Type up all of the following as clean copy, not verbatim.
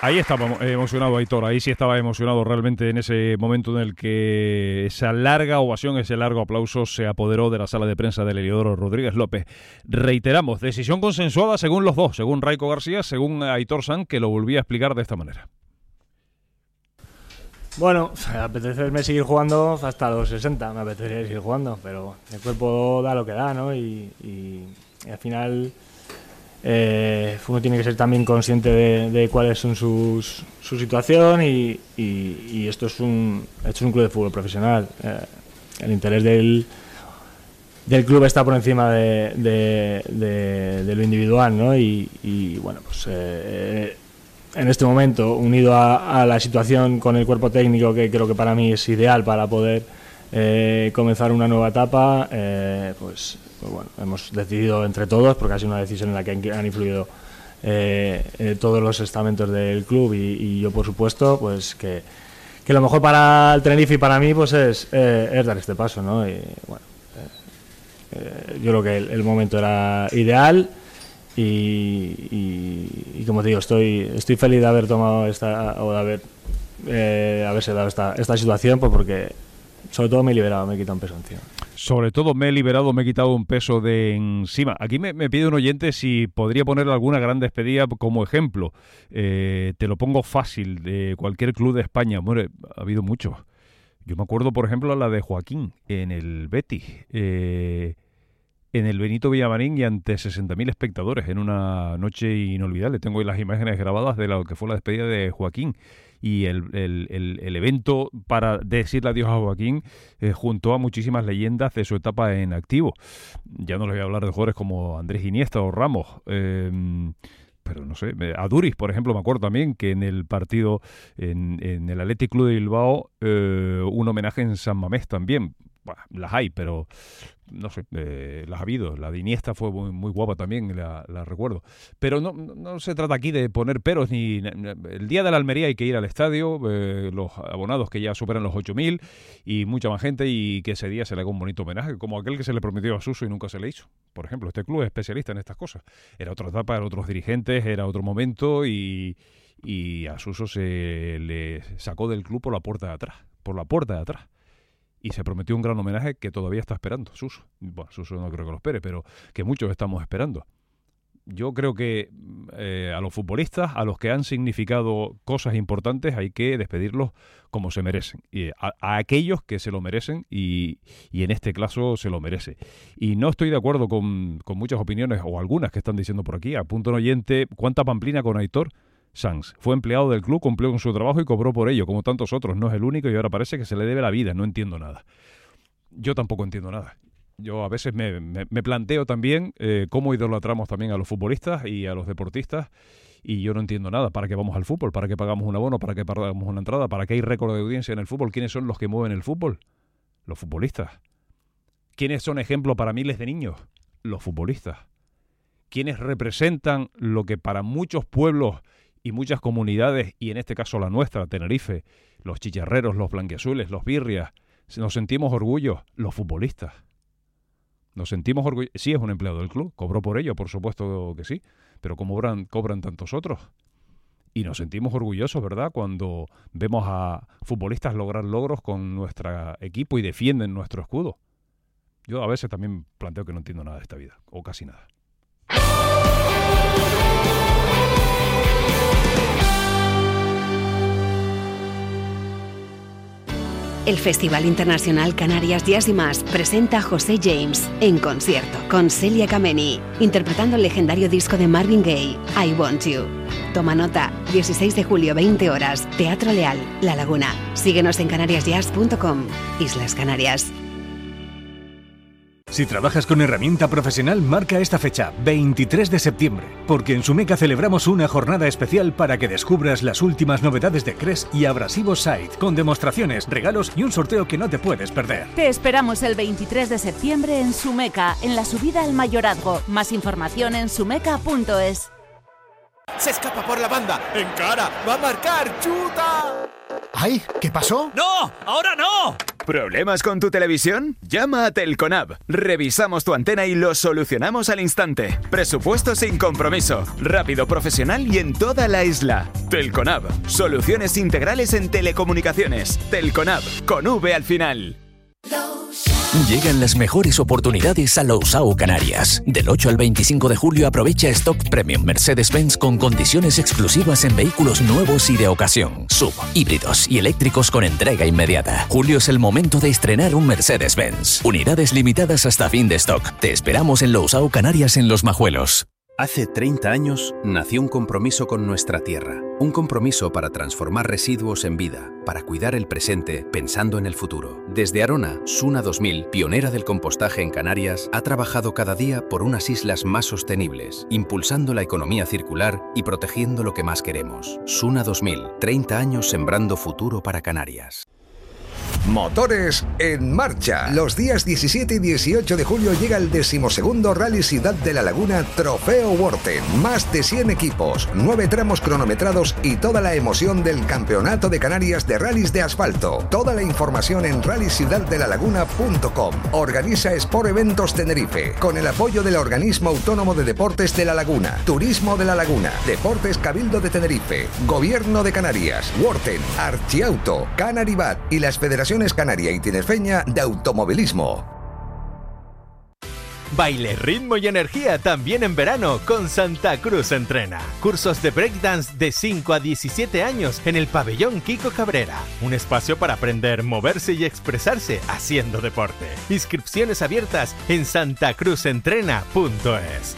Ahí estaba emocionado Aitor, ahí sí estaba emocionado realmente en ese momento en el que esa larga ovación, ese largo aplauso se apoderó de la sala de prensa del Heliodoro Rodríguez López. Reiteramos, decisión consensuada según los dos, según Raiko García, según Aitor Sanz, que lo volvía a explicar de esta manera. Bueno, apetecerme seguir jugando hasta los 60, me apetecería seguir jugando, pero el cuerpo da lo que da, ¿no? Y al final uno tiene que ser también consciente de cuáles son su situación y esto es un club de fútbol profesional. El interés del club está por encima de lo individual, ¿no? Y bueno, pues en este momento, unido a la situación con el cuerpo técnico, que creo que para mí es ideal para poder comenzar una nueva etapa, pues bueno, hemos decidido entre todos, porque ha sido una decisión en la que han influido todos los estamentos del club y yo, por supuesto, pues que lo mejor para el Tenerife y para mí pues es dar este paso, ¿no? Y bueno, yo creo que el momento era ideal. Y como te digo, estoy feliz de haber tomado haberse dado esta situación, pues porque sobre todo me he liberado, me he quitado un peso encima. Sobre todo me he liberado, me he quitado un peso de encima. Aquí me pide un oyente si podría poner alguna gran despedida como ejemplo. Te lo pongo fácil, de cualquier club de España. Bueno, ha habido muchos. Yo me acuerdo, por ejemplo, la de Joaquín en el Betis. En el Benito Villamarín y ante 60.000 espectadores en una noche inolvidable. Tengo ahí las imágenes grabadas de lo que fue la despedida de Joaquín y el evento para decirle adiós a Joaquín juntó a muchísimas leyendas de su etapa en activo. Ya no les voy a hablar de jugadores como Andrés Iniesta o Ramos, pero no sé, a Duris, por ejemplo, me acuerdo también que en el partido en el Athletic Club de Bilbao un homenaje en San Mamés también. Bueno, las hay, pero no sé, las ha habido. La de Iniesta fue muy, muy guapa también, la recuerdo. Pero no se trata aquí de poner peros ni el día de la Almería hay que ir al estadio, los abonados que ya superan los 8.000 y mucha más gente, y que ese día se le haga un bonito homenaje, como aquel que se le prometió a Suso y nunca se le hizo. Por ejemplo, este club es especialista en estas cosas. Era otra etapa, eran otros dirigentes, era otro momento y a Suso se le sacó del club por la puerta de atrás. Y se prometió un gran homenaje que todavía está esperando Suso. Bueno, Suso no creo que lo espere, pero que muchos estamos esperando. Yo creo que a los futbolistas, a los que han significado cosas importantes, hay que despedirlos como se merecen. Y a aquellos que se lo merecen y en este caso se lo merece. Y no estoy de acuerdo con muchas opiniones, o algunas que están diciendo por aquí. Apunta un oyente, ¿cuánta pamplina con Aitor Sanz? Fue empleado del club, cumplió con su trabajo y cobró por ello, como tantos otros. No es el único y ahora parece que se le debe la vida. No entiendo nada. Yo tampoco entiendo nada. Yo a veces me planteo también cómo idolatramos también a los futbolistas y a los deportistas, y yo no entiendo nada. ¿Para qué vamos al fútbol? ¿Para qué pagamos un abono? ¿Para qué pagamos una entrada? ¿Para qué hay récord de audiencia en el fútbol? ¿Quiénes son los que mueven el fútbol? Los futbolistas. ¿Quiénes son ejemplo para miles de niños? Los futbolistas. ¿Quiénes representan lo que para muchos pueblos y muchas comunidades, y en este caso la nuestra, Tenerife, los chicharreros, los blanquiazules, los birrias, nos sentimos orgullos? Los futbolistas. Nos sentimos orgullosos. Sí, es un empleado del club, cobró por ello, por supuesto que sí, pero cobran tantos otros. Y nos sentimos orgullosos, ¿verdad?, cuando vemos a futbolistas lograr logros con nuestro equipo y defienden nuestro escudo. Yo a veces también planteo que no entiendo nada de esta vida, o casi nada. El Festival Internacional Canarias Jazz y Más presenta a José James en concierto con Celia Kameni, interpretando el legendario disco de Marvin Gaye, I Want You. Toma nota, 16 de julio, 20 horas, Teatro Leal, La Laguna. Síguenos en canariasjazz.com, Islas Canarias. Si trabajas con herramienta profesional, marca esta fecha, 23 de septiembre, porque en Sumeca celebramos una jornada especial para que descubras las últimas novedades de Cres y Abrasivos Site, con demostraciones, regalos y un sorteo que no te puedes perder. Te esperamos el 23 de septiembre en Sumeca, en la subida al Mayorazgo. Más información en sumeca.es. Se escapa por la banda, encara, va a marcar, chuta. ¡Ay! ¿Qué pasó? ¡No! ¡Ahora no! ¿Problemas con tu televisión? Llama a Telconab. Revisamos tu antena y lo solucionamos al instante. Presupuesto sin compromiso. Rápido, profesional y en toda la isla. Telconab. Soluciones integrales en telecomunicaciones. Telconab. Con V al final. Llegan las mejores oportunidades a Lousao Canarias. Del 8 al 25 de julio aprovecha Stock Premium Mercedes-Benz con condiciones exclusivas en vehículos nuevos y de ocasión, sub, híbridos y eléctricos con entrega inmediata. Julio es el momento de estrenar un Mercedes-Benz. Unidades limitadas hasta fin de stock. Te esperamos en Lousao Canarias en Los Majuelos. Hace 30 años nació un compromiso con nuestra tierra. Un compromiso para transformar residuos en vida, para cuidar el presente pensando en el futuro. Desde Arona, Suna 2000, pionera del compostaje en Canarias, ha trabajado cada día por unas islas más sostenibles, impulsando la economía circular y protegiendo lo que más queremos. Suna 2000, 30 años sembrando futuro para Canarias. Motores en marcha. Los días 17 y 18 de julio llega el 12º Rally Ciudad de la Laguna Trofeo Worten. Más de 100 equipos, 9 tramos cronometrados y toda la emoción del Campeonato de Canarias de Rallys de Asfalto. Toda la información en rallyciudaddelalaguna.com. Organiza Sport Eventos Tenerife, con el apoyo del Organismo Autónomo de Deportes de la Laguna, Turismo de la Laguna, Deportes Cabildo de Tenerife, Gobierno de Canarias, Worten, Archiauto, Canaribat y las Federaciones Canaria y Tinerfeña de Automovilismo. Baile, ritmo y energía también en verano con Santa Cruz Entrena. Cursos de breakdance de 5 a 17 años en el pabellón Kiko Cabrera. Un espacio para aprender, moverse y expresarse haciendo deporte. Inscripciones abiertas en santacruzentrena.es.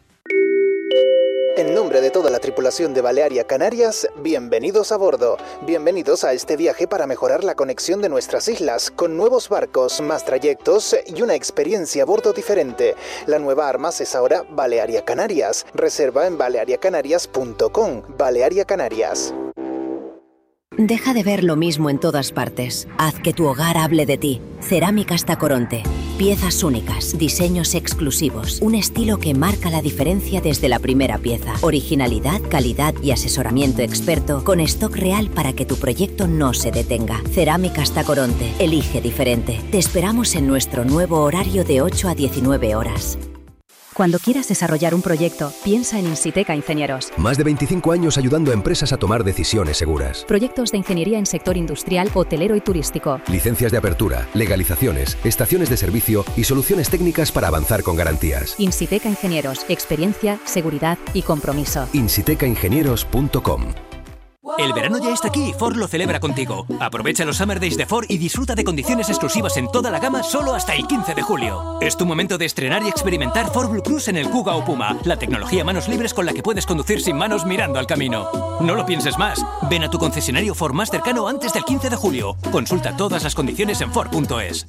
En nombre de toda la tripulación de Balearia Canarias, bienvenidos a bordo. Bienvenidos a este viaje para mejorar la conexión de nuestras islas, con nuevos barcos, más trayectos y una experiencia a bordo diferente. La nueva Armas es ahora Balearia Canarias. Reserva en baleariacanarias.com. Balearia Canarias. Deja de ver lo mismo en todas partes. Haz que tu hogar hable de ti. Cerámicas Tacoronte. Piezas únicas, diseños exclusivos, un estilo que marca la diferencia desde la primera pieza. Originalidad, calidad y asesoramiento experto con stock real para que tu proyecto no se detenga. Cerámicas Tacoronte. Elige diferente. Te esperamos en nuestro nuevo horario de 8 a 19 horas. Cuando quieras desarrollar un proyecto, piensa en Insiteca Ingenieros. Más de 25 años ayudando a empresas a tomar decisiones seguras. Proyectos de ingeniería en sector industrial, hotelero y turístico. Licencias de apertura, legalizaciones, estaciones de servicio y soluciones técnicas para avanzar con garantías. Insiteca Ingenieros. Experiencia, seguridad y compromiso. insitecaingenieros.com. El verano ya está aquí y Ford lo celebra contigo. Aprovecha los Summer Days de Ford y disfruta de condiciones exclusivas en toda la gama solo hasta el 15 de julio. Es tu momento de estrenar y experimentar Ford Blue Cruise en el Kuga o Puma, la tecnología manos libres con la que puedes conducir sin manos mirando al camino. No lo pienses más. Ven a tu concesionario Ford más cercano antes del 15 de julio. Consulta todas las condiciones en Ford.es.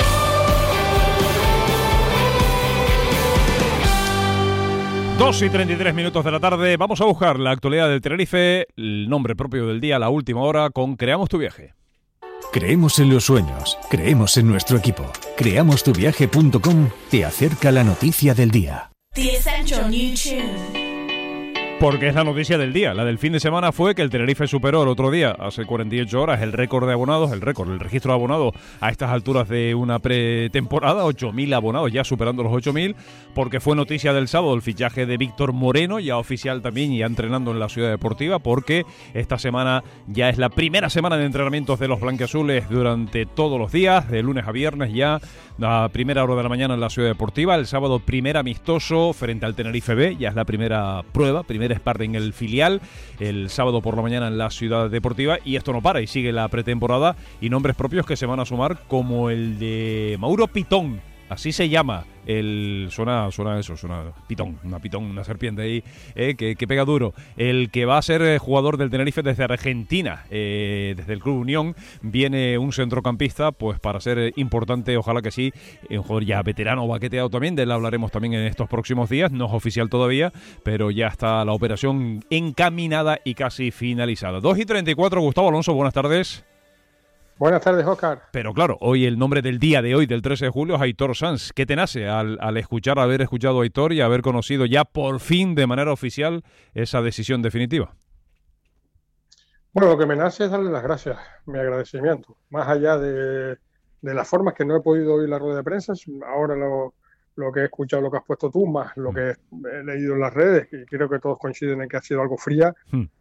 2:33 de la tarde. Vamos a buscar la actualidad del Tenerife, el nombre propio del día, la última hora, con Creamos tu Viaje. Creemos en los sueños, creemos en nuestro equipo. Creamostuviaje.com te acerca la noticia del día. The Essential New Tune. Porque es la noticia del día. La del fin de semana fue que el Tenerife superó el otro día, hace 48 horas, el récord de abonados, el registro de abonados a estas alturas de una pretemporada, 8.000 abonados, ya superando los 8.000, porque fue noticia del sábado el fichaje de Víctor Moreno, ya oficial también y ya entrenando en la Ciudad Deportiva, porque esta semana ya es la primera semana de entrenamientos de los blanquiazules durante todos los días, de lunes a viernes ya, a primera hora de la mañana en la Ciudad Deportiva, el sábado primer amistoso frente al Tenerife B, ya es la primera prueba, primer sparring en el filial, el sábado por la mañana en la Ciudad Deportiva, y esto no para y sigue la pretemporada y nombres propios que se van a sumar como el de Mauro Pitón, así se llama, suena pitón, una serpiente ahí que pega duro, el que va a ser jugador del Tenerife desde Argentina, desde el Club Unión, viene un centrocampista pues para ser importante, ojalá que sí, un jugador ya veterano, baqueteado también, de él hablaremos también en estos próximos días, no es oficial todavía, pero ya está la operación encaminada y casi finalizada. 2:34, Gustavo Alonso, buenas tardes. Buenas tardes, Óscar. Pero claro, hoy el nombre del día de hoy, del 13 de julio, es Aitor Sanz. ¿Qué te nace al haber escuchado a Aitor y haber conocido ya por fin de manera oficial esa decisión definitiva? Bueno, lo que me nace es darle las gracias, mi agradecimiento. Más allá de de las formas que no he podido oír la rueda de prensa. Ahora lo que he escuchado, lo que has puesto tú, más lo que he leído en las redes, y creo que todos coinciden en que ha sido algo fría.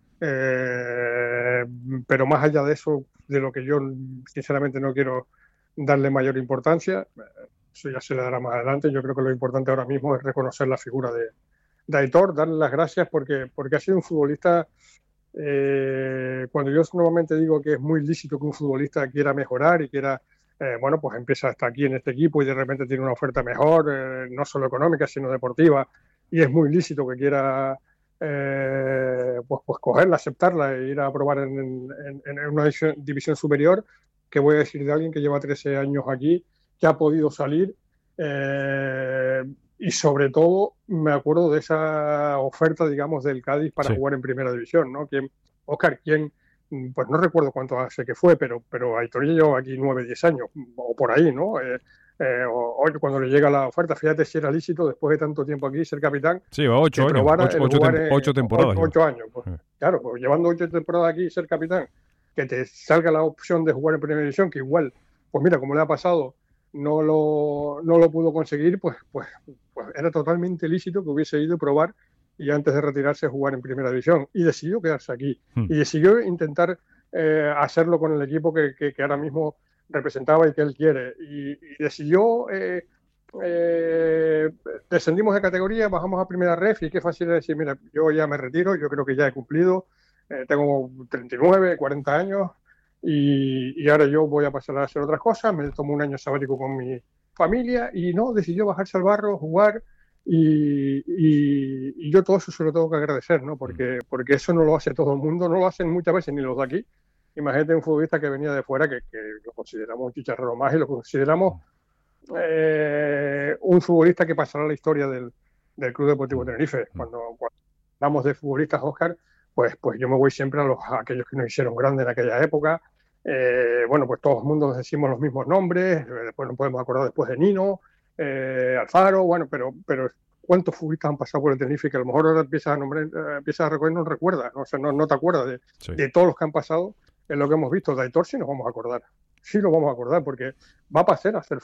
Pero más allá de eso, de lo que yo sinceramente no quiero darle mayor importancia, eso ya se le dará más adelante. Yo creo que lo importante ahora mismo es reconocer la figura de Aitor, darle las gracias porque ha sido un futbolista. Cuando yo normalmente digo que es muy lícito que un futbolista quiera mejorar y quiera, pues empieza hasta aquí en este equipo y de repente tiene una oferta mejor, no solo económica sino deportiva, y es muy lícito que quiera pues cogerla, aceptarla e ir a probar en una división superior. Que voy a decir de alguien que lleva 13 años aquí, que ha podido salir, y sobre todo me acuerdo de esa oferta, digamos, del Cádiz para jugar en primera división, ¿no? Óscar, pues no recuerdo cuánto hace que fue, pero Aitor ya lleva aquí 9, 10 años, o por ahí, ¿no? Hoy cuando le llega la oferta, fíjate si era lícito después de tanto tiempo aquí ser capitán. Sí, va 8 años, 8 temporadas. 8 años, pues, claro, pues llevando 8 temporadas aquí ser capitán, que te salga la opción de jugar en primera división, que igual, pues mira, como le ha pasado, no lo pudo conseguir, pues era totalmente lícito que hubiese ido a probar y antes de retirarse jugar en primera división, y decidió quedarse aquí y decidió intentar hacerlo con el equipo que ahora mismo representaba y que él quiere, y decidió descendimos de categoría, bajamos a primera ref, y qué fácil es decir, mira, yo ya me retiro, yo creo que ya he cumplido, tengo 39, 40 años y ahora yo voy a pasar a hacer otras cosas. Me tomo un año sabático con mi familia y no, decidió bajarse al barro, jugar, y yo todo eso se lo tengo que agradecer, ¿no? Porque eso no lo hace todo el mundo, no lo hacen muchas veces ni los de aquí. Imagínate un futbolista que venía de fuera, que lo consideramos un chicharrero más y lo consideramos un futbolista que pasará a la historia del Club Deportivo Tenerife. Cuando hablamos de futbolistas, Óscar, pues yo me voy siempre a aquellos que nos hicieron grandes en aquella época. Pues todo el mundo decimos los mismos nombres, después nos podemos acordar después de Nino, Alfaro, pero ¿cuántos futbolistas han pasado por el Tenerife que a lo mejor ahora empiezas a recordar y no recuerdas, ¿no? O sea, no te acuerdas de todos los que han pasado en lo que hemos visto? De Aitor sí nos vamos a acordar, sí lo vamos a acordar, porque va a pasar a ser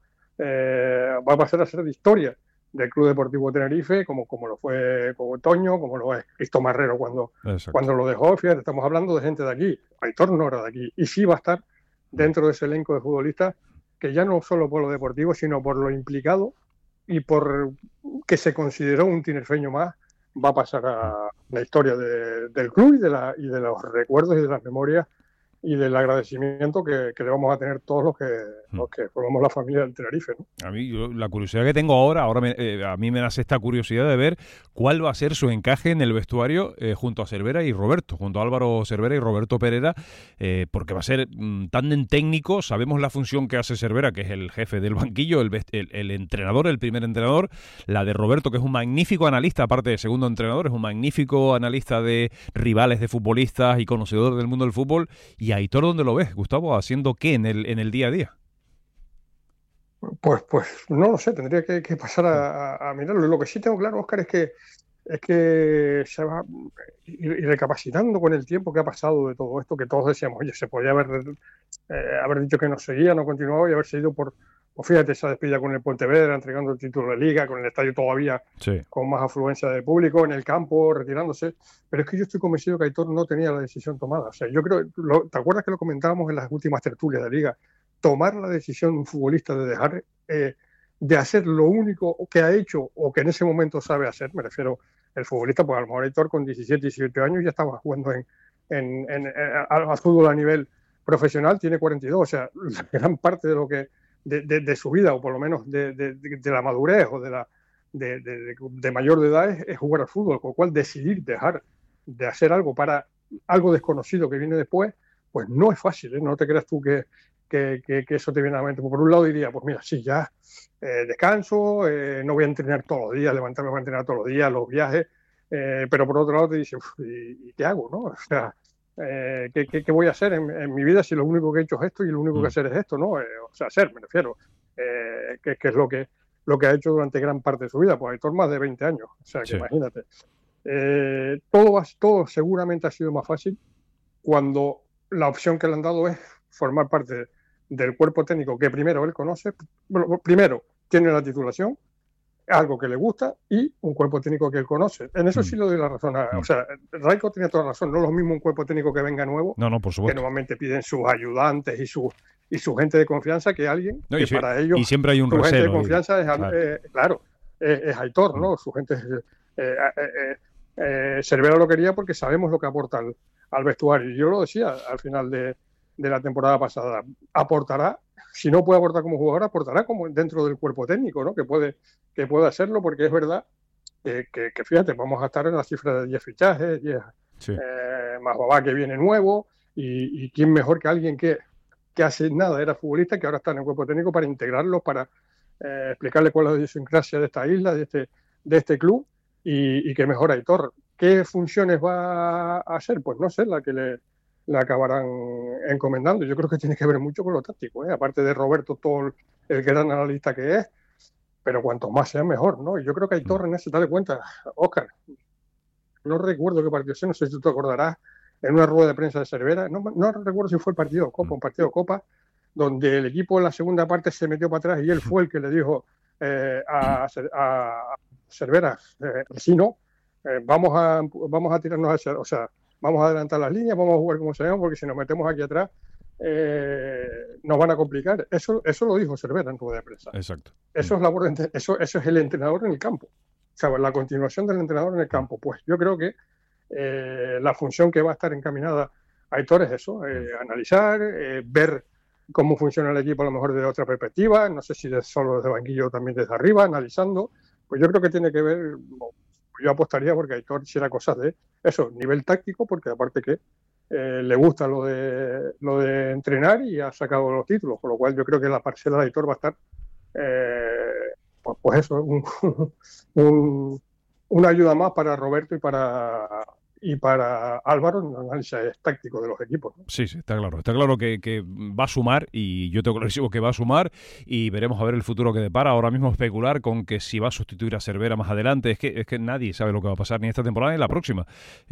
de historia del Club Deportivo Tenerife, como lo fue con Toño, como lo es Cristo Marrero cuando lo dejó. Fíjate, estamos hablando de gente de aquí. Aitor no era de aquí, y sí va a estar dentro de ese elenco de futbolistas que ya no solo por lo deportivo, sino por lo implicado y por que se consideró un tinerfeño más, va a pasar a la historia del club y de los recuerdos y de las memorias y del agradecimiento que le vamos a tener todos los que formamos la familia del Tenerife, ¿no? A mí, la curiosidad que tengo ahora a mí me nace esta curiosidad de ver cuál va a ser su encaje en el vestuario junto a Cervera y Roberto, junto a Álvaro Cervera y Roberto Perera, porque va a ser tándem técnico. Sabemos la función que hace Cervera, que es el jefe del banquillo, el entrenador, el primer entrenador, la de Roberto, que es un magnífico analista, aparte de segundo entrenador, es un magnífico analista de rivales de futbolistas y conocedor del mundo del fútbol. Y Aitor, ¿dónde lo ves, Gustavo? ¿Haciendo qué en el día a día? Pues no lo sé, tendría que pasar a mirarlo. Lo que sí tengo claro, Óscar, es que se va y recapacitando con el tiempo que ha pasado de todo esto, que todos decíamos, oye, se podía haber dicho que no seguía, no continuaba, y haber seguido pues fíjate, esa despedida con el Pontevedra, entregando el título de Liga, con el estadio todavía con más afluencia de público, en el campo, retirándose. Pero es que yo estoy convencido que Aitor no tenía la decisión tomada. O sea, yo creo, ¿te acuerdas que lo comentábamos en las últimas tertulias de Liga? Tomar la decisión de un futbolista de dejar de hacer lo único que ha hecho o que en ese momento sabe hacer, me refiero el futbolista, pues a lo mejor Aitor con 17, 18 años ya estaba jugando al fútbol a nivel profesional, tiene 42, o sea, la gran parte de lo que de su vida, o por lo menos de la madurez o de mayor de edad es jugar al fútbol, con lo cual decidir dejar de hacer algo para algo desconocido que viene después, pues no es fácil, ¿eh? No te creas tú que eso te viene a la mente. Por un lado diría, pues mira, sí, ya descanso, no voy a entrenar todos los días, levantarme para entrenar todos los días, los viajes, pero por otro lado te dice, ¿y qué hago, no? O sea, ¿qué voy a hacer en mi vida si lo único que he hecho es esto y lo único que hacer es esto, ¿no? O sea, me refiero, que es lo que ha hecho durante gran parte de su vida, pues Aitor más de 20 años, o sea, que imagínate. Todo seguramente ha sido más fácil cuando la opción que le han dado es formar parte del cuerpo técnico que primero él conoce, bueno, primero tiene la titulación, algo que le gusta y un cuerpo técnico que él conoce. En eso sí le doy la razón. O sea, Raiko tiene toda la razón. No es lo mismo un cuerpo técnico que venga nuevo, no, por supuesto, que normalmente piden sus ayudantes y su gente de confianza, que alguien que para ellos y siempre hay un su recelo gente de confianza ahí. Es Aitor, ¿no? Su gente Cervera lo quería porque sabemos lo que aporta al vestuario. Y yo lo decía al final de la temporada pasada. Aportará, si no puede aportar como jugador, aportará como dentro del cuerpo técnico, ¿no? Que puede hacerlo, porque es verdad que fíjate, vamos a estar en la cifra de 10 fichajes, 10 más Babá que viene nuevo, y quién mejor que alguien que hace nada era futbolista, que ahora está en el cuerpo técnico para integrarlos, para explicarle cuál es la idiosincrasia de esta isla, de este club, y que mejor Aitor. ¿Qué funciones va a hacer? Pues no sé, la que le acabarán encomendando. Yo creo que tiene que ver mucho con lo táctico, aparte de Roberto, todo el gran analista que es, pero cuanto más sea mejor, ¿no? Y yo creo que Aitor en eso, dale cuenta, Óscar, no recuerdo qué partido, no sé si tú te acordarás, en una rueda de prensa de Cervera, no recuerdo si fue el partido de Copa, un partido de Copa, donde el equipo en la segunda parte se metió para atrás y él fue el que le dijo a Cervera, si no, vamos a tirarnos hacia, o sea, vamos a adelantar las líneas, vamos a jugar como sabemos, porque si nos metemos aquí atrás nos van a complicar. Eso lo dijo Cervera en rueda de prensa. Exacto. Eso es el entrenador en el campo. O sea, la continuación del entrenador en el campo. Pues yo creo que la función que va a estar encaminada a Aitor es eso, analizar, ver cómo funciona el equipo a lo mejor desde otra perspectiva, no sé si solo desde banquillo o también desde arriba, analizando. Pues yo creo que tiene que ver, yo apostaría porque Aitor hiciera cosas de eso, nivel táctico, porque aparte que le gusta lo de entrenar y ha sacado los títulos, con lo cual yo creo que la parcela de Aitor va a estar pues eso, una ayuda más para Roberto y para Álvaro en el análisis táctico de los equipos, ¿no? Sí, está claro. Está claro que va a sumar, y yo tengo clarísimo que va a sumar, y veremos a ver el futuro que depara. Ahora mismo especular con que si va a sustituir a Cervera más adelante, es que nadie sabe lo que va a pasar ni esta temporada ni la próxima.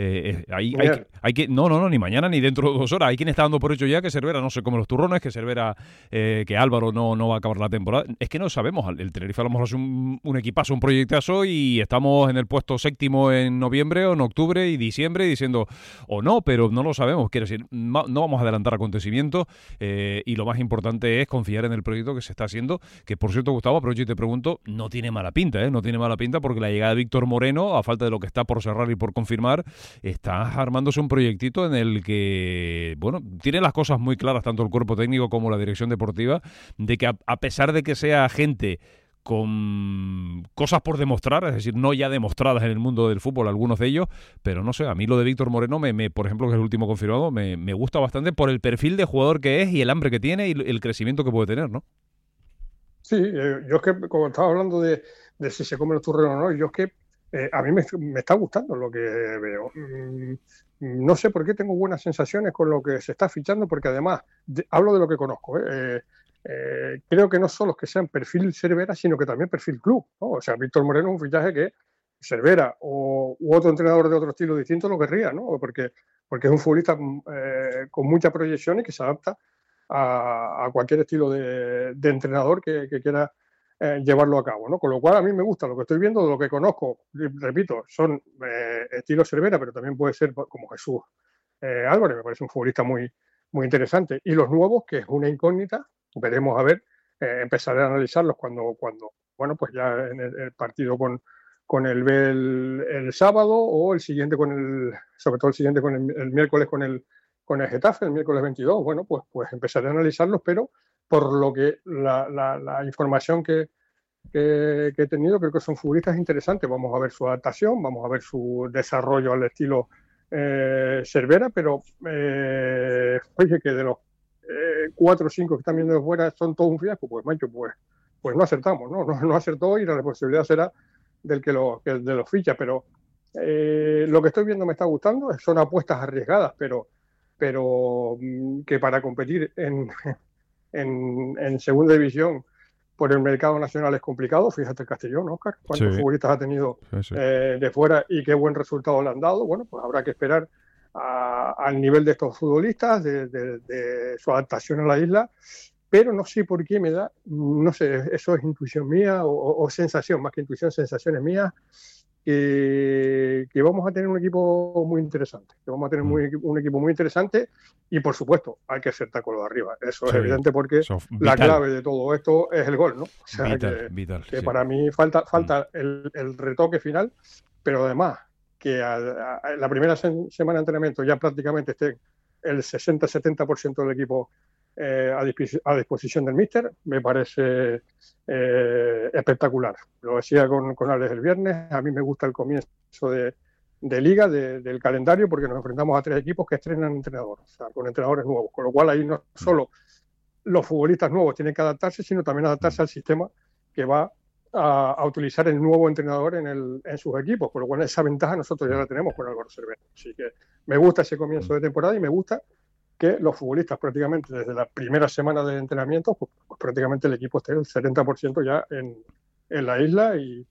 No, ni mañana ni dentro de 2 horas. Hay quien está dando por hecho ya que Cervera no se come los turrones, que Cervera, que Álvaro no va a acabar la temporada. Es que no sabemos. El Tenerife a lo mejor es un equipazo, un proyectazo, y estamos en el puesto 7º en noviembre o en octubre y diciembre, diciendo o no, pero no lo sabemos. Quiero decir, no vamos a adelantar acontecimientos, y lo más importante es confiar en el proyecto que se está haciendo, que por cierto, Gustavo, aprovecho y te pregunto, no tiene mala pinta, no tiene mala pinta, porque la llegada de Víctor Moreno, a falta de lo que está por cerrar y por confirmar, está armándose un proyectito en el que, bueno, tiene las cosas muy claras, tanto el cuerpo técnico como la dirección deportiva, de que a pesar de que sea gente con cosas por demostrar, es decir, no ya demostradas en el mundo del fútbol, algunos de ellos, pero no sé, a mí lo de Víctor Moreno, por ejemplo, que es el último confirmado, me gusta bastante por el perfil de jugador que es y el hambre que tiene y el crecimiento que puede tener, ¿no? Sí, yo es que, como estaba hablando de si se come los turrones o no, yo es que a mí me está gustando lo que veo. No sé por qué tengo buenas sensaciones con lo que se está fichando, porque además, hablo de lo que conozco, creo que no solo es que sean perfil Cervera, sino que también perfil club, ¿no? O sea, Víctor Moreno es un fichaje que Cervera u otro entrenador de otro estilo distinto lo querría, ¿no? Porque es un futbolista con mucha proyección y que se adapta a cualquier estilo de entrenador que quiera llevarlo a cabo, ¿no? Con lo cual a mí me gusta lo que estoy viendo, de lo que conozco, repito, son estilo Cervera, pero también puede ser como Jesús Álvarez, me parece un futbolista muy, muy interesante. Y los nuevos, que es una incógnita, veremos a ver, empezaré a analizarlos cuando bueno, pues ya en el partido con el B el sábado, o el siguiente sobre todo el siguiente con el miércoles con el Getafe, el miércoles 22, bueno, pues empezaré a analizarlos, pero por lo que la información que he tenido, creo que son futbolistas interesantes. Vamos a ver su adaptación, vamos a ver su desarrollo al estilo Cervera, pero oye, que de los 4 o 5 que están viendo de fuera son todos un fiasco, pues macho, pues no acertamos, no acertó, y la responsabilidad será de los fichas, pero lo que estoy viendo me está gustando. Son apuestas arriesgadas, pero que para competir en segunda división por el mercado nacional es complicado. Fíjate el Castellón, Óscar, cuántos futbolistas ha tenido de fuera y qué buen resultado le han dado. Bueno, pues habrá que esperar al nivel de estos futbolistas, de su adaptación a la isla, pero no sé por qué me da, no sé, eso es intuición mía o sensación, más que intuición, sensaciones mías, que vamos a tener un equipo muy interesante, un equipo muy interesante, y por supuesto hay que ser taco de arriba, eso es evidente, porque la clave de todo esto es el gol, ¿no? O sea, que para mí falta el retoque final, pero además que la primera semana de entrenamiento ya prácticamente esté el 60-70% del equipo a disposición del míster, me parece espectacular. Lo decía con Alex el viernes, a mí me gusta el comienzo de liga, del calendario, porque nos enfrentamos a 3 equipos que estrenan entrenadores, o sea, con entrenadores nuevos, con lo cual ahí no solo los futbolistas nuevos tienen que adaptarse, sino también adaptarse al sistema que va a utilizar el nuevo entrenador en sus equipos, con lo cual esa ventaja nosotros ya la tenemos con Álvaro Cervera. Así que me gusta ese comienzo de temporada y me gusta que los futbolistas prácticamente desde la primera semana de entrenamiento, pues prácticamente el equipo esté el 70% ya en la isla y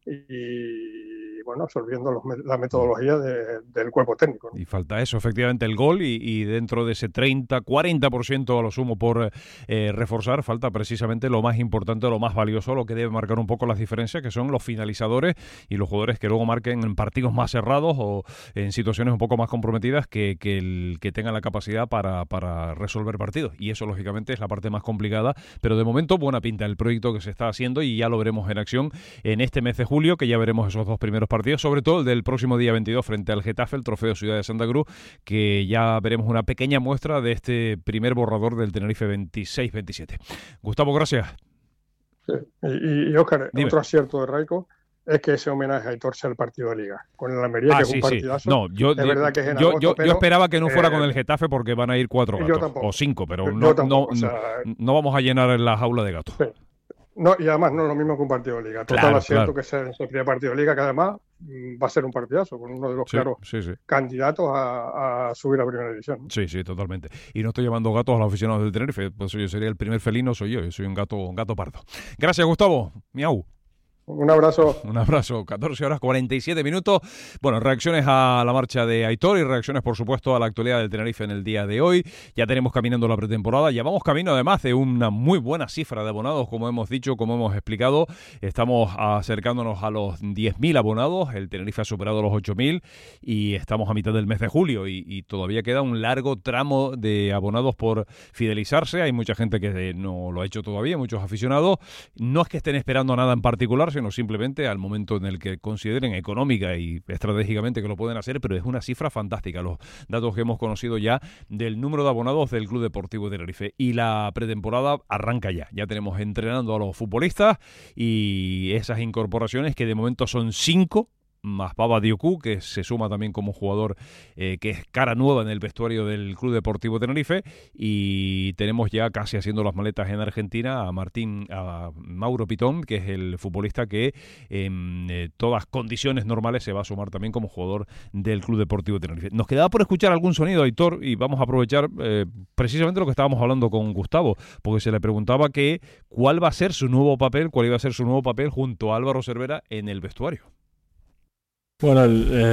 bueno, absorbiendo la metodología del cuerpo técnico, ¿no? Y falta eso, efectivamente, el gol y dentro de ese 30-40% a lo sumo por reforzar, falta precisamente lo más importante, lo más valioso, lo que debe marcar un poco las diferencias, que son los finalizadores y los jugadores que luego marquen en partidos más cerrados o en situaciones un poco más comprometidas que tengan la capacidad para resolver partidos. Y eso, lógicamente, es la parte más complicada, pero de momento buena pinta el proyecto que se está haciendo y ya lo veremos en acción en este mes de julio, que ya veremos esos 2 primeros partidos, sobre todo el del próximo día 22 frente al Getafe, el Trofeo Ciudad de Santa Cruz, que ya veremos una pequeña muestra de este primer borrador del Tenerife 26-27. Gustavo, gracias. Sí. Y Óscar, otro acierto de Raico es que ese homenaje a Aitor sea el partido de Liga. Con el Almería, que es un partidazo. No, yo esperaba que no fuera con el Getafe porque van a ir 4 gatos, o 5, pero no vamos a llenar la jaula de gatos. Sí. No, y además no es lo mismo que un partido de Liga. Total acierto que sea ese primer partido de Liga, que además va a ser un partidazo, con uno de los claros candidatos a subir a primera división, ¿no? Sí, totalmente. Y no estoy llamando gatos a los aficionados del Tenerife, pues yo sería el primer felino, soy yo soy un gato pardo. Gracias, Gustavo. Miau. Un abrazo. 14:47. Bueno, reacciones a la marcha de Aitor y reacciones, por supuesto, a la actualidad del Tenerife en el día de hoy. Ya tenemos caminando la pretemporada. Ya vamos camino, además, de una muy buena cifra de abonados, como hemos dicho, como hemos explicado. Estamos acercándonos a los 10.000 abonados. El Tenerife ha superado los 8.000 y estamos a mitad del mes de julio y todavía queda un largo tramo de abonados por fidelizarse. Hay mucha gente que no lo ha hecho todavía, muchos aficionados. No es que estén esperando nada en particular, sino simplemente al momento en el que consideren económica y estratégicamente que lo pueden hacer, pero es una cifra fantástica los datos que hemos conocido ya del número de abonados del Club Deportivo Tenerife, y la pretemporada arranca ya tenemos entrenando a los futbolistas y esas incorporaciones que de momento son 5, más Baba Diocú, que se suma también como jugador que es cara nueva en el vestuario del Club Deportivo Tenerife, y tenemos ya casi haciendo las maletas en Argentina a Mauro Pitón, que es el futbolista que en todas condiciones normales se va a sumar también como jugador del Club Deportivo Tenerife. Nos quedaba por escuchar algún sonido, Aitor, y vamos a aprovechar precisamente lo que estábamos hablando con Gustavo, porque se le preguntaba que cuál iba a ser su nuevo papel junto a Álvaro Cervera en el vestuario. Bueno,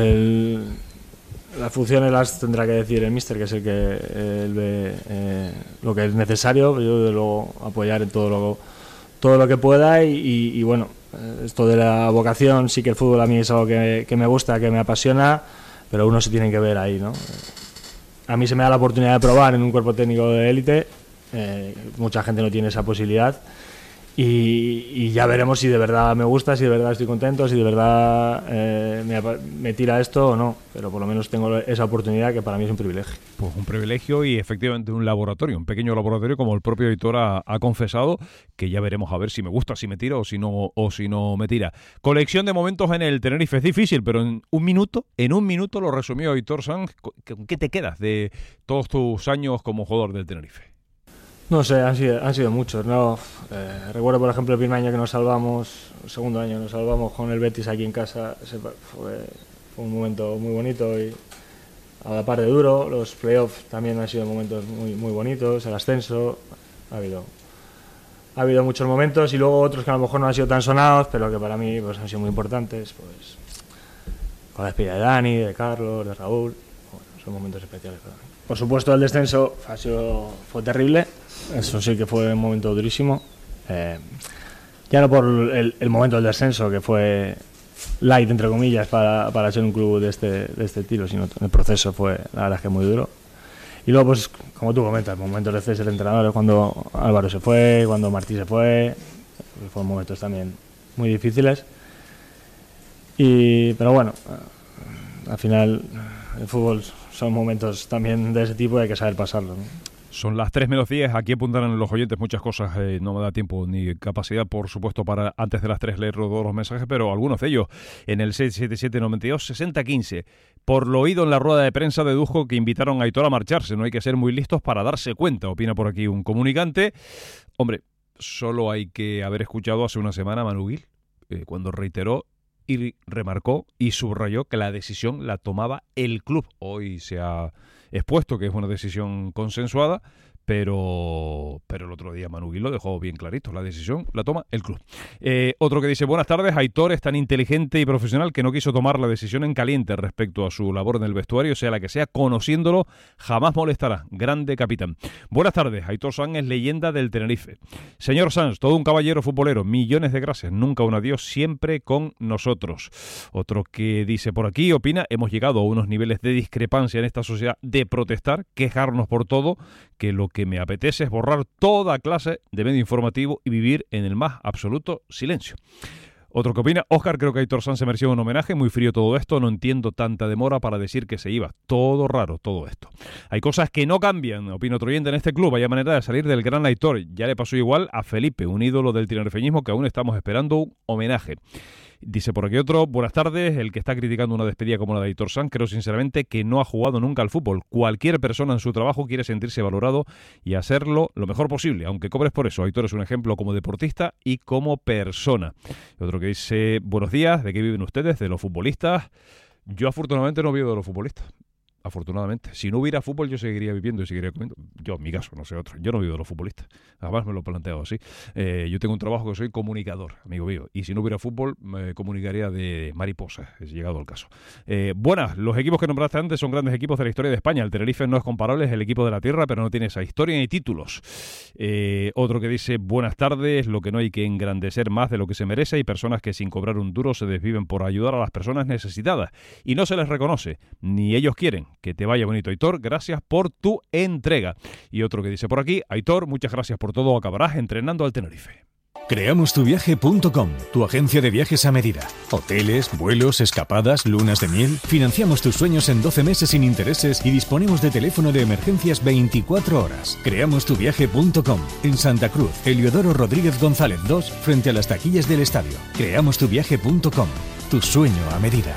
las funciones las tendrá que decir el míster, que es el que ve lo que es necesario. Yo de luego apoyar en todo lo que pueda y bueno, esto de la vocación, sí que el fútbol a mí es algo que me gusta, que me apasiona, pero uno se tiene que ver ahí, ¿no? A mí se me da la oportunidad de probar en un cuerpo técnico de élite, mucha gente no tiene esa posibilidad. Y ya veremos si de verdad me gusta, si de verdad estoy contento, si de verdad me tira esto o no. Pero por lo menos tengo esa oportunidad, que para mí es un privilegio. Pues un privilegio y efectivamente un laboratorio, un pequeño laboratorio, como el propio editor ha confesado, que ya veremos a ver si me gusta, si me tira o si no me tira. Colección de momentos en el Tenerife. Es difícil, pero en un minuto lo resumió Aitor Sanz. ¿Con qué te quedas de todos tus años como jugador del Tenerife? No sé, han sido muchos, ¿no? Recuerdo, por ejemplo, el primer año que nos salvamos, el segundo año nos salvamos con el Betis aquí en casa. Fue un momento muy bonito y a la par de duro. Los playoffs también han sido momentos muy, muy bonitos, el ascenso. Ha habido muchos momentos y luego otros que a lo mejor no han sido tan sonados, pero que para mí pues, han sido muy importantes. Pues, con la despedida de Dani, de Carlos, de Raúl. Bueno, son momentos especiales para mí. Por supuesto, el descenso fue terrible. Eso sí que fue un momento durísimo. Ya no por el momento del descenso, que fue light, entre comillas, para ser un club de este estilo, sino el proceso fue, la verdad, es que muy duro. Y luego, pues, como tú comentas, momentos de cese de entrenadores, cuando Álvaro se fue, cuando Martí se fue, fueron momentos también muy difíciles. Pero bueno, al final el fútbol son momentos también de ese tipo y hay que saber pasarlo, ¿no? Son las 3:10, aquí apuntarán los oyentes muchas cosas, no me da tiempo ni capacidad, por supuesto, para antes de las 3 leer todos los mensajes, pero algunos de ellos en el 677-92-6015. Por lo oído en la rueda de prensa dedujo que invitaron a Aitor a marcharse, no hay que ser muy listos para darse cuenta, opina por aquí un comunicante. Hombre, solo hay que haber escuchado hace una semana a Manu Gil, cuando reiteró y remarcó y subrayó que la decisión la tomaba el club. Hoy se ha expuesto que es una decisión consensuada, pero el otro día Manu Gil lo dejó bien clarito, la decisión la toma el club. Otro que dice, buenas tardes, Aitor es tan inteligente y profesional que no quiso tomar la decisión en caliente respecto a su labor en el vestuario, sea la que sea, conociéndolo, jamás molestará. Grande capitán. Buenas tardes, Aitor Sanz es leyenda del Tenerife. Señor Sanz, todo un caballero futbolero, millones de gracias, nunca un adiós, siempre con nosotros. Otro que dice por aquí, opina, hemos llegado a unos niveles de discrepancia en esta sociedad de protestar, quejarnos por todo, que lo que me apetece es borrar toda clase de medio informativo y vivir en el más absoluto silencio. Otro que opina, Óscar, creo que Aitor Sanz se mereció un homenaje, muy frío todo esto, no entiendo tanta demora para decir que se iba. Todo raro, todo esto. Hay cosas que no cambian, opina otro oyente en este club, hay manera de salir del gran Aitor. Ya le pasó igual a Felipe, un ídolo del tinerfeñismo que aún estamos esperando un homenaje. Dice por aquí otro, buenas tardes, el que está criticando una despedida como la de Aitor Sanz, creo sinceramente que no ha jugado nunca al fútbol. Cualquier persona en su trabajo quiere sentirse valorado y hacerlo lo mejor posible, aunque cobres por eso. Aitor es un ejemplo como deportista y como persona. Otro que dice, buenos días, ¿de qué viven ustedes? ¿De los futbolistas? Yo afortunadamente no vivo de los futbolistas. Afortunadamente. Si no hubiera fútbol, yo seguiría viviendo y seguiría comiendo. Yo, en mi caso, no sé otro. Yo no vivo de los futbolistas. Además, me lo he planteado así. Yo tengo un trabajo que soy comunicador, amigo mío. Y si no hubiera fútbol, me comunicaría de mariposas, es llegado el caso. Buenas, los equipos que nombraste antes son grandes equipos de la historia de España. El Tenerife no es comparable, es el equipo de la tierra, pero no tiene esa historia ni títulos. Otro que dice, buenas tardes, lo que no hay que engrandecer más de lo que se merece. Hay personas que sin cobrar un duro se desviven por ayudar a las personas necesitadas. Y no se les reconoce, ni ellos quieren. Que te vaya bonito, Aitor, gracias por tu entrega. Y otro que dice por aquí, Aitor, muchas gracias por todo, acabarás entrenando al Tenerife. Creamostuviaje.com, tu agencia de viajes a medida. Hoteles, vuelos, escapadas, lunas de miel. Financiamos tus sueños en 12 meses sin intereses y disponemos de teléfono de emergencias 24 horas. Creamostuviaje.com, en Santa Cruz, Heliodoro Rodríguez González 2, frente a las taquillas del estadio. Creamostuviaje.com, tu sueño a medida.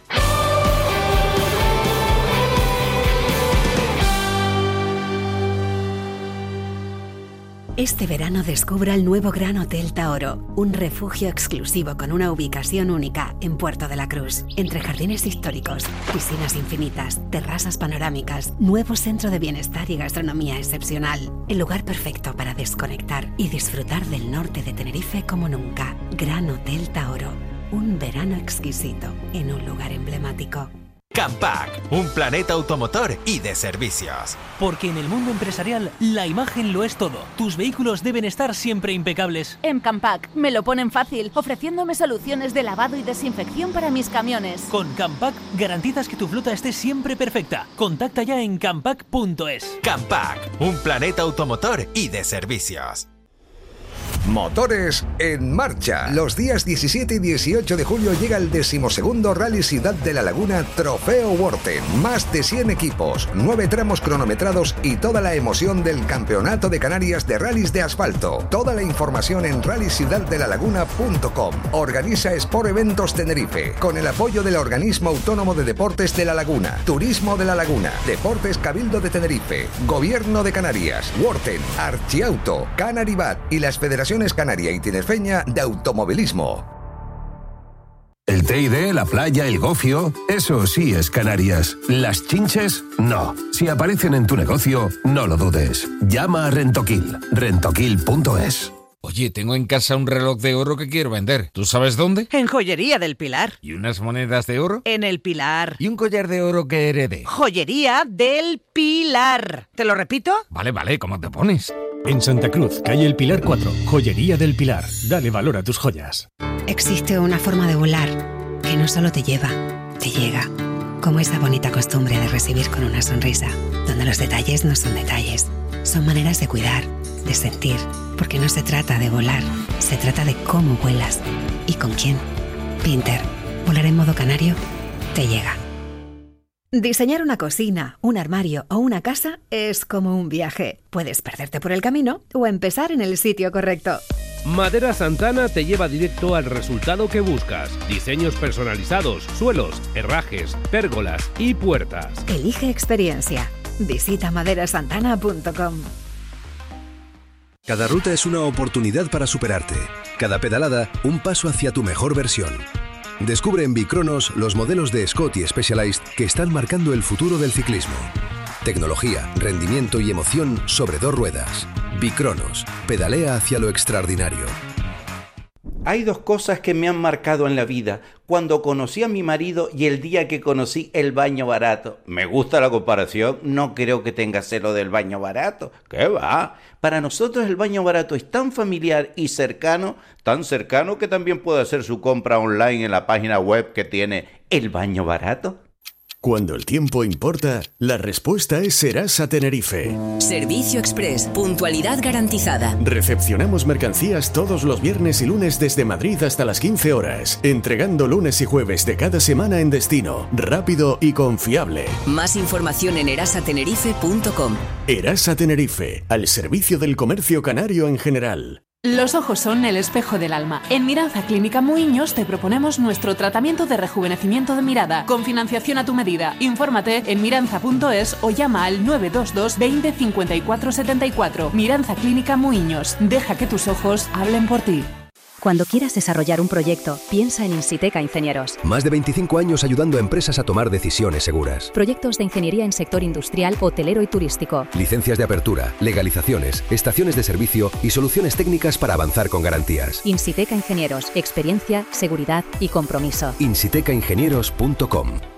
Este verano descubra el nuevo Gran Hotel Taoro, un refugio exclusivo con una ubicación única en Puerto de la Cruz, entre jardines históricos, piscinas infinitas, terrazas panorámicas, nuevo centro de bienestar y gastronomía excepcional. El lugar perfecto para desconectar y disfrutar del norte de Tenerife como nunca. Gran Hotel Taoro, un verano exquisito en un lugar emblemático. Campac, un planeta automotor y de servicios. Porque en el mundo empresarial la imagen lo es todo. Tus vehículos deben estar siempre impecables. En Campac me lo ponen fácil, ofreciéndome soluciones de lavado y desinfección para mis camiones. Con Campac garantizas que tu flota esté siempre perfecta. Contacta ya en campac.es. Campac, un planeta automotor y de servicios. Motores en marcha. Los días 17 y 18 de julio llega el 12º Rally Ciudad de la Laguna Trofeo Worten. Más de 100 equipos, 9 tramos cronometrados y toda la emoción del Campeonato de Canarias de Rallys de Asfalto. Toda la información en rallyciudaddelalaguna.com. Organiza Sport Eventos Tenerife, con el apoyo del Organismo Autónomo de Deportes de la Laguna, Turismo de la Laguna, Deportes Cabildo de Tenerife, Gobierno de Canarias, Worten, Archiauto, Canaribat y las Federaciones Canaria y Tinerfeña de Automovilismo. El Teide, la playa, el gofio, eso sí es Canarias. Las chinches, no. Si aparecen en tu negocio, no lo dudes. Llama a Rentoquil, rentoquil.es. Oye, tengo en casa un reloj de oro que quiero vender. ¿Tú sabes dónde? En Joyería del Pilar. ¿Y unas monedas de oro? En el Pilar. ¿Y un collar de oro que heredé? Joyería del Pilar. ¿Te lo repito? Vale, ¿cómo te pones? En Santa Cruz, calle El Pilar 4, Joyería del Pilar. Dale valor a tus joyas. Existe una forma de volar que no solo te lleva, te llega. Como esa bonita costumbre de recibir con una sonrisa, donde los detalles no son detalles, son maneras de cuidar, de sentir, porque no se trata de volar, se trata de cómo vuelas y con quién. Pinter, volar en modo canario, te llega. Diseñar una cocina, un armario o una casa es como un viaje. Puedes perderte por el camino o empezar en el sitio correcto. Madera Santana te lleva directo al resultado que buscas. Diseños personalizados, suelos, herrajes, pérgolas y puertas. Elige experiencia. Visita maderasantana.com. Cada ruta es una oportunidad para superarte. Cada pedalada, un paso hacia tu mejor versión. Descubre en Bicronos los modelos de Scott y Specialized que están marcando el futuro del ciclismo. Tecnología, rendimiento y emoción sobre 2 ruedas. Bicronos, pedalea hacia lo extraordinario. Hay 2 cosas que me han marcado en la vida. Cuando conocí a mi marido y el día que conocí el baño barato. Me gusta la comparación, no creo que tenga celo del baño barato. ¿Qué va? Para nosotros el baño barato es tan familiar y cercano, tan cercano que también puede hacer su compra online en la página web que tiene el baño barato. Cuando el tiempo importa, la respuesta es Serasa Tenerife. Servicio Express, puntualidad garantizada. Recepcionamos mercancías todos los viernes y lunes desde Madrid hasta las 15 horas, entregando lunes y jueves de cada semana en destino, rápido y confiable. Más información en erasatenerife.com. Erasa Tenerife, al servicio del comercio canario en general. Los ojos son el espejo del alma. En Miranza Clínica Muiños te proponemos nuestro tratamiento de rejuvenecimiento de mirada, con financiación a tu medida. Infórmate en miranza.es o llama al 922 20 54 74. Miranza Clínica Muiños. Deja que tus ojos hablen por ti. Cuando quieras desarrollar un proyecto, piensa en Insiteca Ingenieros. Más de 25 años ayudando a empresas a tomar decisiones seguras. Proyectos de ingeniería en sector industrial, hotelero y turístico. Licencias de apertura, legalizaciones, estaciones de servicio y soluciones técnicas para avanzar con garantías. Insiteca Ingenieros, experiencia, seguridad y compromiso. insitecaingenieros.com